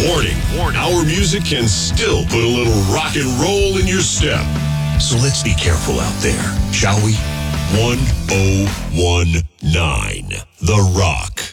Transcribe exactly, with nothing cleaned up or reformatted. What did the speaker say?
Warning, warning. Our music can still put a little rock and roll in your step. So let's be careful out there, shall we? one oh one nine The Rock.